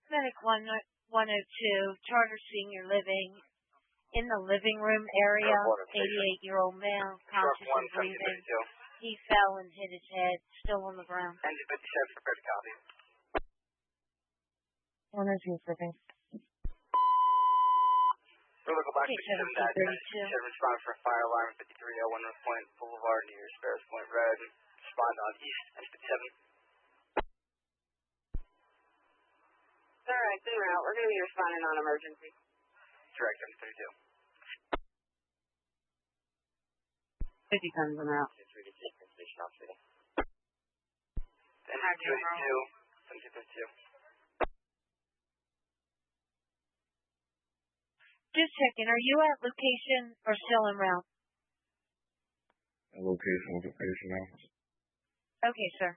Medic 102, Charter Senior Living, in the living room area, 88-year-old male, conscious and breathing. He fell and hit his head, still on the ground. Engine 57 for credit copy. 102 flipping. We're local box 57 respond for a fire alarm at 5301 North Point Boulevard near Sparrows Point Road. Respond on East M57. Alright, en route. We're going to be responding on emergency. Direct M32. 50 tons en route. Station officer. M282. Just checking, are you at location or still en route? Location now. Okay, sir.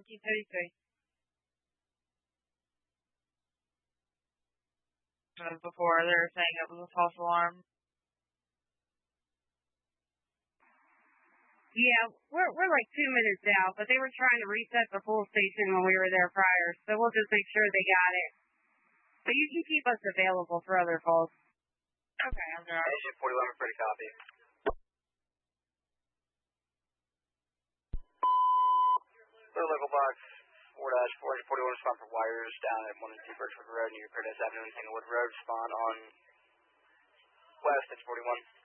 1733. Before they were saying it was a false alarm. Yeah, we're like 2 minutes out, but they were trying to reset the full station when we were there prior, so we'll just make sure they got it. But you can keep us available for other calls. Okay, I'm there. Engine 41 for credit copy. We're local box 4-441 respond for wires down at 1 and 2 Birchwood Road near Curtis Avenue and Tanglewood Road. Respond on West at 41.